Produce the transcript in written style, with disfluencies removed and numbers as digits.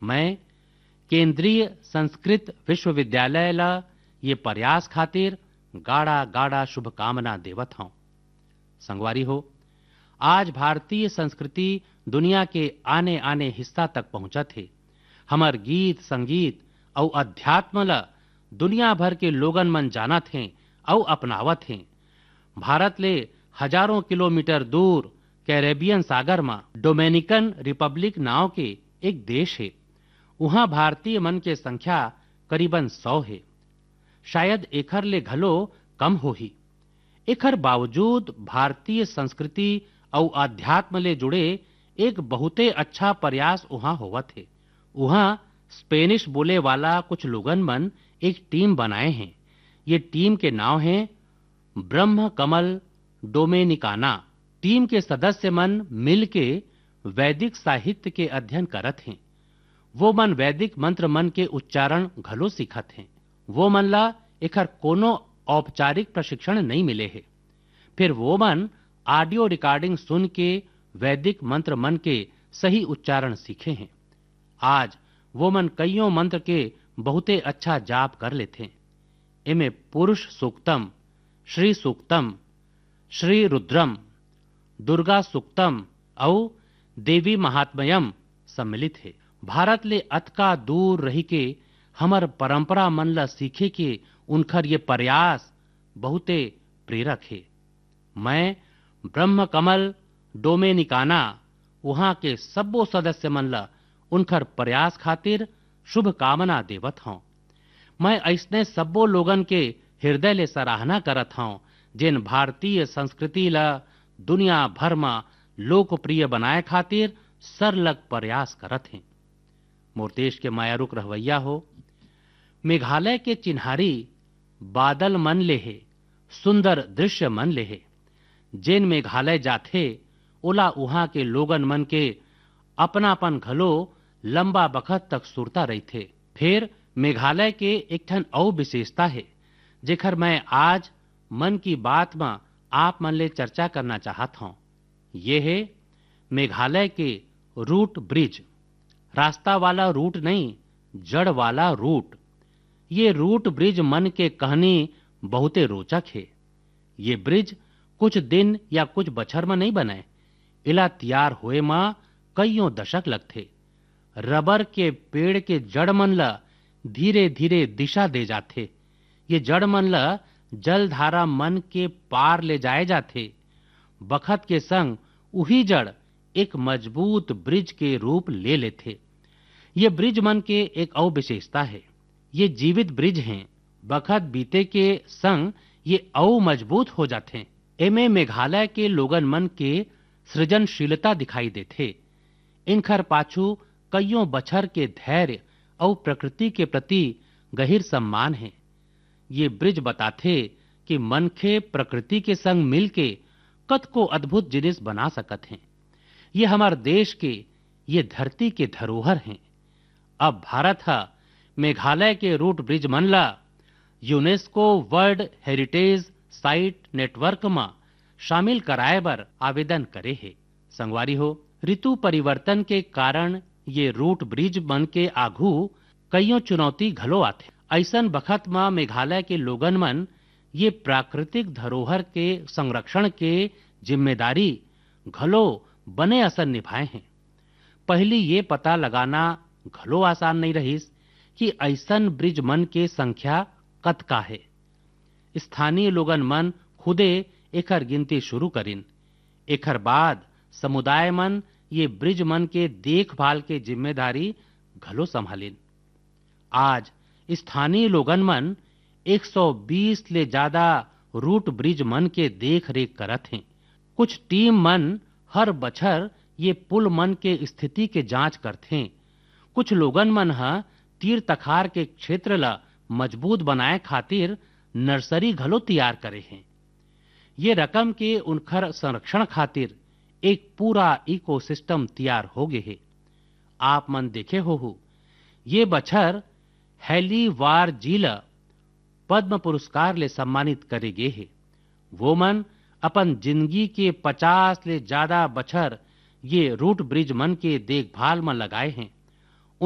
मैं केंद्रीय संस्कृत विश्वविद्यालय ला ये प्रयास खातिर गाढ़ा गाढ़ा शुभकामना देवत हूं। संगवारी हो, आज भारतीय संस्कृति दुनिया के आने आने हिस्सा तक पहुंचत है। हमर गीत संगीत और अध्यात्म ला दुनिया भर के लोगन मन जानत हैं और अपनावत हैं। भारत ले हजारों किलोमीटर दूर कैरेबियन सागर में डोमिनिकन रिपब्लिक नाव के एक देश है। वहां भारतीय मन के संख्या करीबन 100 है। शायद एखर ले घलो कम होही। एखर बावजूद भारतीय संस्कृति और अध्यात्म ले जुड़े एक बहुते अच्छा प्रयास वहां होवत है। वहां स्पेनिश बोले वाला कुछ लोगन मन एक टीम बनाए हैं। ये टीम के नाम है ब्रह्म कमल डोमेनिकाना। टीम के सदस्य मन मिल के वैदिक साहित्य के अध्ययन करत हैं। वो मन वैदिक मंत्र मन के उच्चारण घलो सीखत हैं। वो मन ला एखर कोनो औपचारिक प्रशिक्षण नहीं मिले है। फिर वो मन ऑडियो रिकॉर्डिंग सुन के वैदिक मंत्र मन के सही उच्चारण सीखे हैं। आज वो मन कईयों मंत्र के बहुते अच्छा जाप कर लेते हैं। इनमें पुरुष सूक्तम, श्री सूक्तम, श्री रुद्रम, दुर्गा सूक्तम और देवी महात्म्यम सम्मिलित है। भारत ले अतका दूर रही के हमर परंपरा मन ला सीखे के उनकर ये प्रयास बहुते प्रेरक है। मैं ब्रह्म कमल डोमेनिकाना वहां के सबो सदस्य मन ला उनकर प्रयास खातिर शुभकामना देवत हूं। मैं ऐसने सबो लोगन के हृदय ले सराहना करत हूं जिन भारतीय संस्कृति ला दुनिया भर में लोकप्रिय बनाए खातिर सरलग प्रयास करत हैं। मोर देश के मायारुक रहवैया हो, मेघालय के चिन्हारी बादल मन ले है, सुंदर दृश्य मन ले है। जिन मेघालय जाथे ओला वहां के लोगन मन के अपनापन घलो लंबा बखत तक सुरता रही थे। फिर मेघालय के एक ठन और विशेषता है जेखर मैं आज मन की बात में आप मन ले चर्चा करना चाहत हूं। ये है मेघालय के रूट ब्रिज। रास्ता वाला रूट नहीं, जड़ वाला रूट। ये रूट ब्रिज मन के कहानी बहुते रोचक है। ये ब्रिज कुछ दिन या कुछ बछर में नहीं बने। इला तैयार हुए में कईयों दशक लगते। रबर के पेड़ के जड़ मन ला धीरे धीरे दिशा दे जाते। ये जड़ मन ला जलधारा मन के पार ले जाए जाते। बखत के संग उही जड़ एक मजबूत ब्रिज के रूप ले लेते। ये ब्रिज मन के एक और विशेषता है। ये जीवित ब्रिज हैं। बखत बीते के संग ये और मजबूत हो जाते। एमे मेघालय के लोगन मन के सृजनशीलता दिखाई देते। इनखर पाछू कईयों बछर के धैर्य और प्रकृति के प्रति गहिर सम्मान है। ये ब्रिज बताते कि मनखे प्रकृति के संग मिलके कत को अद्भुत जिनिस बना सकत हैं। ये हमारे देश के ये धरती के धरोहर हैं। अब भारत हा मेघालय के रूट ब्रिज मन ला UNESCO world heritage site network में शामिल कराए बर आवेदन करे है। संगवारी हो, ऋतु परिवर्तन के कारण ये रूट ब्रिज मन के आघू कईयों चुनौती घलो आथे। ऐसन बखत में मेघालय के लोगन मन ये प्राकृतिक धरोहर के संरक्षण के जिम्मेदारी घलो बने असर निभाए हैं। पहली ये पता लगाना घलो आसान नहीं रहीस कि ऐसन ब्रिज मन के संख्या कतका है। स्थानीय लोगन मन खुदे एकर गिनती शुरू करिन। एकर बाद समुदाय मन ये ब्रिज मन के देखभाल के जिम्मेदारी घलो संभालिन। आज स्थानीय लोगन मन 120 ले ज्यादा रूट ब्रिज मन के देख रेख करत हैं। कुछ टीम मन हर बछर ये पुल मन के स्थिति के जांच करते हैं। कुछ लोगन मन हा तीर तखार के क्षेत्र ला मजबूत बनाए खातिर नर्सरी घलो तैयार करे हैं। ये रकम के उनखर संरक्षण खातिर एक पूरा इकोसिस्टम तैयार हो गए है। आप मन देखे हो ये बछर हैली वार जिला पद्म पुरस्कार ले सम्मानित करे गए है। वो मन अपन जिंदगी के 50 ले ज्यादा बछर ये रूट ब्रिज मन के देखभाल में लगाए हैं।